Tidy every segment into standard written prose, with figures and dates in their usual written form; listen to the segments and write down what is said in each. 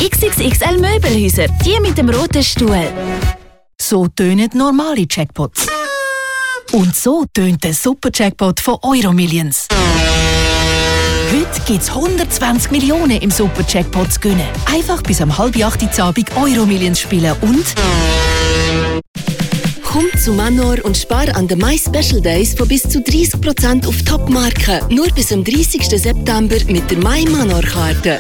XXXL Möbelhäuser, die mit dem roten Stuhl. So tönen normale Jackpots. Und so tönt der Super-Jackpot von Euromillions. Heute gibt es 120 Millionen im Super-Jackpot zu gewinnen. Einfach bis um 7:30 Uhr Abend Euromillions spielen und... Komm zu Manor und spar an den My Special Days von bis zu 30% auf Top-Marken. Nur bis zum 30. September mit der My Manor-Karte.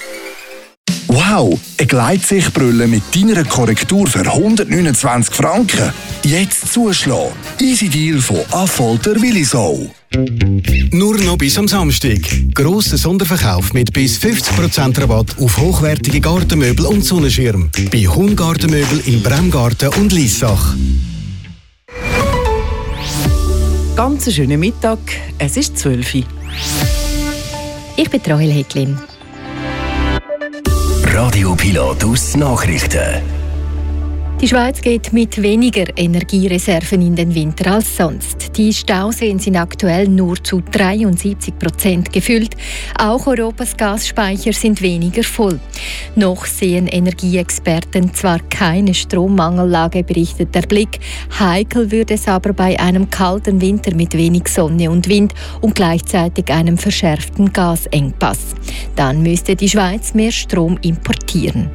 Wow, eine Gleitsichtbrille mit deiner Korrektur für 129 Franken. Jetzt zuschlagen. Easy Deal von Affolter Willisau. Nur noch bis am Samstag. Grosser Sonderverkauf mit bis 50% Rabatt auf hochwertige Gartenmöbel und Sonnenschirm. Bei Hungartenmöbel in Bremgarten und Liessach. Ganz einen schönen Mittag, es ist 12 Uhr. Ich bin Rahel Hecklin. Radio Pilatus Nachrichten. Die Schweiz geht mit weniger Energiereserven in den Winter als sonst. Die Stauseen sind aktuell nur zu 73% gefüllt. Auch Europas Gasspeicher sind weniger voll. Noch sehen Energieexperten zwar keine Strommangellage, berichtet der Blick. Heikel würde es aber bei einem kalten Winter mit wenig Sonne und Wind und gleichzeitig einem verschärften Gasengpass. Dann müsste die Schweiz mehr Strom importieren.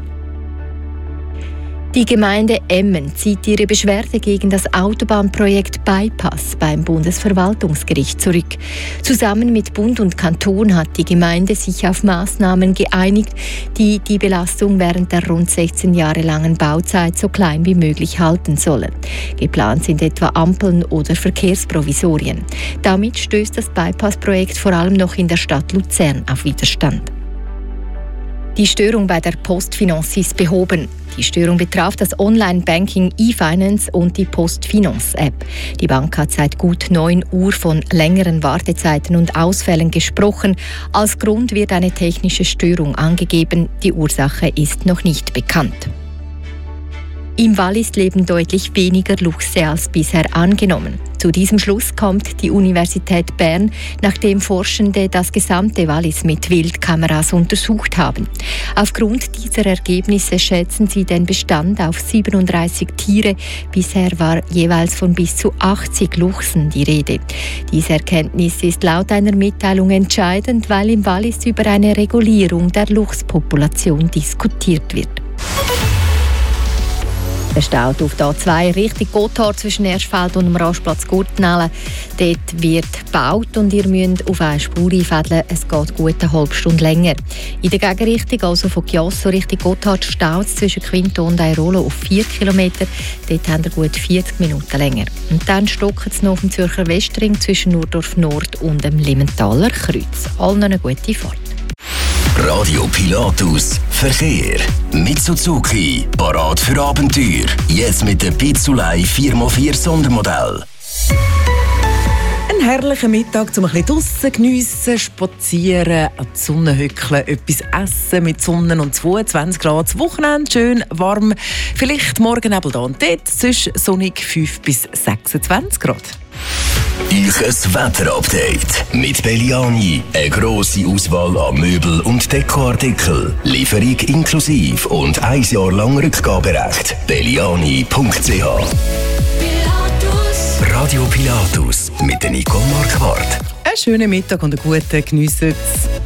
Die Gemeinde Emmen zieht ihre Beschwerde gegen das Autobahnprojekt Bypass beim Bundesverwaltungsgericht zurück. Zusammen mit Bund und Kanton hat die Gemeinde sich auf Maßnahmen geeinigt, die die Belastung während der rund 16 Jahre langen Bauzeit so klein wie möglich halten sollen. Geplant sind etwa Ampeln oder Verkehrsprovisorien. Damit stößt das Bypass-Projekt vor allem noch in der Stadt Luzern auf Widerstand. Die Störung bei der PostFinance ist behoben. Die Störung betraf das Online-Banking eFinance und die PostFinance-App. Die Bank hat seit gut 9 Uhr von längeren Wartezeiten und Ausfällen gesprochen. Als Grund wird eine technische Störung angegeben. Die Ursache ist noch nicht bekannt. Im Wallis leben deutlich weniger Luchse als bisher angenommen. Zu diesem Schluss kommt die Universität Bern, nachdem Forschende das gesamte Wallis mit Wildkameras untersucht haben. Aufgrund dieser Ergebnisse schätzen sie den Bestand auf 37 Tiere. Bisher war jeweils von bis zu 80 Luchsen die Rede. Diese Erkenntnis ist laut einer Mitteilung entscheidend, weil im Wallis über eine Regulierung der Luchspopulation diskutiert wird. Der Stau auf der A2 Richtung Gotthard zwischen Erstfeld und dem Rastplatz Gurtenellen. Dort wird gebaut und ihr müsst auf eine Spur einfädeln. Es geht gut eine halbe Stunde länger. In der Gegenrichtung, also von Chiasso Richtung Gotthard, staut es zwischen Quinto und Airolo auf 4 Kilometer. Dort haben wir gut 40 Minuten länger. Und dann stockt es noch auf dem Zürcher Westring zwischen Nurdorf Nord und dem Limmentaler Kreuz. Allen eine gute Fahrt. Radio Pilatus Verkehr. Mit Suzuki. Parat für Abenteuer. Jetzt mit dem Pizzulei 4x4 Sondermodell. Ein herrlicher Mittag, um ein bisschen draussen geniessen, spazieren, an die Sonne hückeln, etwas essen mit Sonne und 22 Grad. Das Wochenende schön warm, vielleicht Morgennebel da und dort, sonst sonnig 5 bis 26 Grad. Ilches Wetterupdate mit Belliani. Eine grosse Auswahl an Möbel- und Dekoartikel. Lieferung inklusive und 1 Jahr lang Rückgaberecht. Belliani.ch. Radio Pilatus mit der Nicole Marquardt. Einen schönen Mittag und einen guten Geniessen.